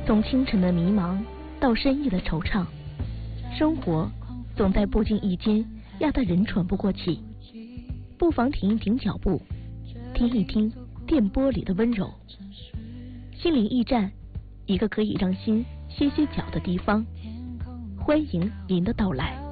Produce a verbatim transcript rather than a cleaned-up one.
从清晨的迷茫到深夜的惆怅，生活总在不经意间压得人喘不过气。不妨停一停脚步，听一听电波里的温柔。心灵驿站，一个可以让心歇歇脚的地方，欢迎您的到来。